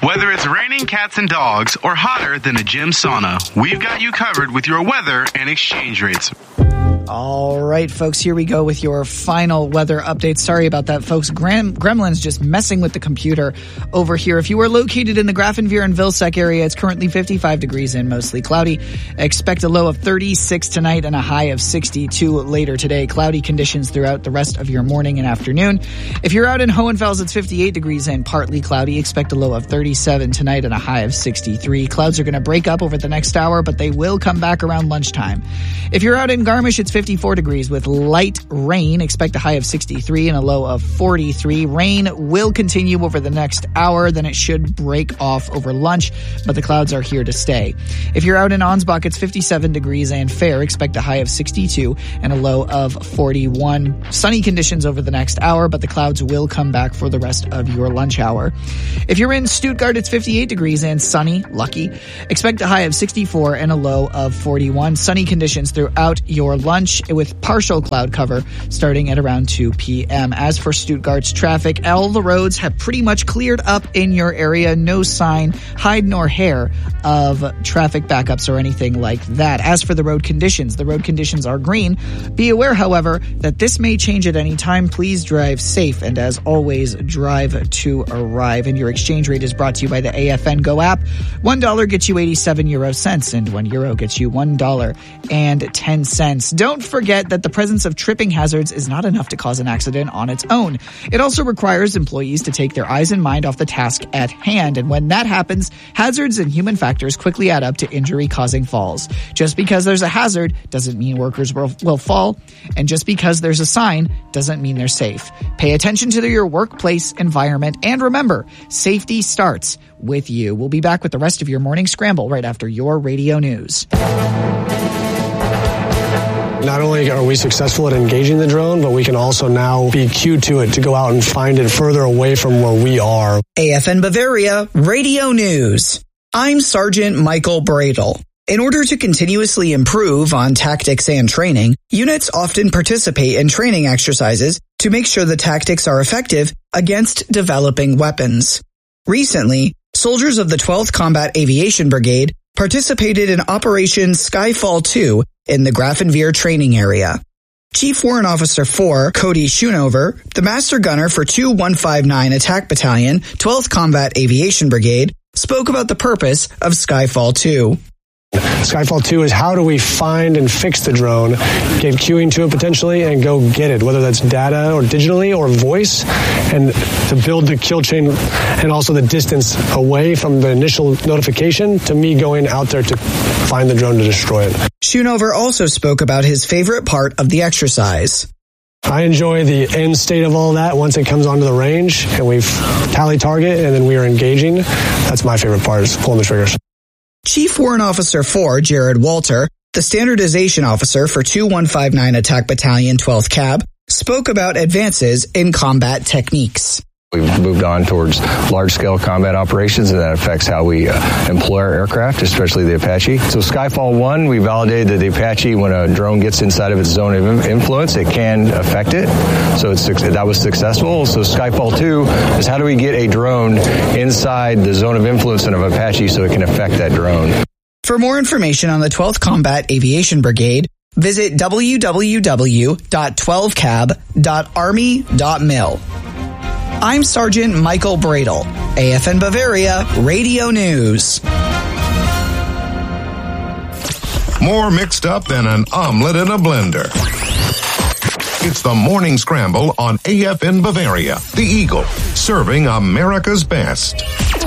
Whether it's raining cats and dogs or hotter than a gym sauna, we've got you covered with your weather and exchange rates. All right, folks, here we go with your final weather update. Sorry about that, folks. Gremlin's just messing with the computer over here. If you are located in the Grafenwehr and Vilseck area, it's currently 55 degrees and mostly cloudy. Expect a low of 36 tonight and a high of 62 later today. Cloudy conditions throughout the rest of your morning and afternoon. If you're out in Hohenfels, it's 58 degrees and partly cloudy. Expect a low of 37 tonight and a high of 63. Clouds are going to break up over the next hour, but they will come back around lunchtime. If you're out in Garmisch, it's 54 degrees with light rain. Expect a high of 63 and a low of 43. Rain will continue over the next hour, then it should break off over lunch, but the clouds are here to stay. If you're out in Ansbach, it's 57 degrees and fair. Expect a high of 62 and a low of 41. Sunny conditions over the next hour, but the clouds will come back for the rest of your lunch hour. If you're in Stuttgart, it's 58 degrees and sunny, lucky. Expect a high of 64 and a low of 41. Sunny conditions throughout your lunch with partial cloud cover starting at around 2 p.m. As for Stuttgart's traffic, all the roads have pretty much cleared up in your area. No sign, hide nor hair of traffic backups or anything like that. As for the road conditions are green. Be aware, however, that this may change at any time. Please drive safe and, as always, drive to arrive. And your exchange rate is brought to you by the AFN Go app. $1 gets you 87 euro cents and €1 gets you $1.10. Don't forget that the presence of tripping hazards is not enough to cause an accident on its own. It also requires employees to take their eyes and mind off the task at hand. And when that happens, hazards and human factors quickly add up to injury-causing falls. Just because there's a hazard doesn't mean workers will fall. And just because there's a sign doesn't mean they're safe. Pay attention to your workplace environment. And remember, safety starts with you. We'll be back with the rest of your morning scramble right after your radio news. Not only are we successful at engaging the drone, but we can also now be cued to it to go out and find it further away from where we are. AFN Bavaria Radio News. I'm Sergeant Michael Bradle. In order to continuously improve on tactics and training, units often participate in training exercises to make sure the tactics are effective against developing weapons. Recently, soldiers of the 12th Combat Aviation Brigade participated in Operation Skyfall 2 in the Grafenwehr training area. Chief Warrant Officer 4, Cody Schoonover, the Master Gunner for 2159 Attack Battalion, 12th Combat Aviation Brigade, spoke about the purpose of Skyfall 2. Skyfall 2 is how do we find and fix the drone, give cueing to it potentially, and go get it, whether that's data or digitally or voice, and to build the kill chain and also the distance away from the initial notification to me going out there to find the drone to destroy it. Schoonover also spoke about his favorite part of the exercise. I enjoy the end state of all that once it comes onto the range and we've tally target and then we are engaging. That's my favorite part, is pulling the triggers. Chief Warrant Officer 4, Jared Walter, the Standardization Officer for 2159 Attack Battalion 12th Cab, spoke about advances in combat techniques. We've moved on towards large-scale combat operations, and that affects how we employ our aircraft, especially the Apache. So Skyfall 1, we validated that the Apache, when a drone gets inside of its zone of influence, it can affect it. So that was successful. So Skyfall 2 is how do we get a drone inside the zone of influence of an Apache so it can affect that drone. For more information on the 12th Combat Aviation Brigade, visit www.12cab.army.mil. I'm Sergeant Michael Bradle, AFN Bavaria Radio News. More mixed up than an omelet in a blender. It's the Morning Scramble on AFN Bavaria, the Eagle, serving America's best.